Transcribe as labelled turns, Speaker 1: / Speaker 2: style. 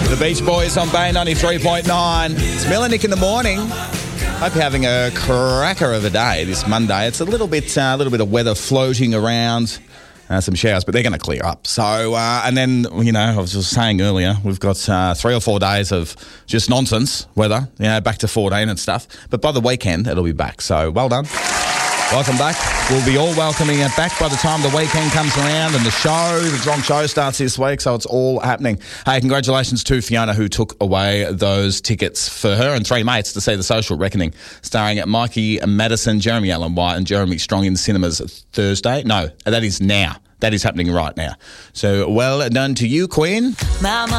Speaker 1: The Beach Boys on Bay 93.9. It's Mel and Nick in the morning. Hope you're having a cracker of a day this Monday. It's a little bit of weather floating around, some showers, but they're going to clear up. So, and then, I was just saying earlier, we've got 3 or 4 days of just nonsense weather, back to 14 and stuff. But by the weekend, it'll be back. So, well done. Welcome back. We'll be all welcoming it back by the time the weekend comes around and the Dronk Show starts this week, so it's all happening. Hey, congratulations to Fiona, who took away those tickets for her and 3 mates to see The Social Reckoning, starring Mikey Madison, Jeremy Allen White and Jeremy Strong in cinemas Thursday. No, that is now. That is happening right now. So well done to you, Queen.
Speaker 2: Mama.